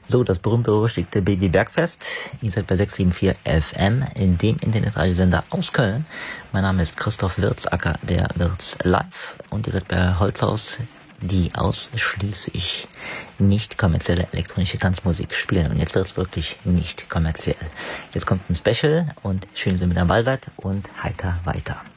So, das berühmt-berüchtigte Baby Bergfest. Ihr seid bei 674 FM, in dem Internetradiosender aus Köln. Mein Name ist Christoph Wirtzacker, der Wirtz Live. Und ihr seid bei Holzhaus, die ausschließlich nicht kommerzielle elektronische Tanzmusik spielen. Und jetzt wird's wirklich nicht kommerziell. Jetzt kommt ein Special und schön, dass ihr mit dabei seid und heiter weiter.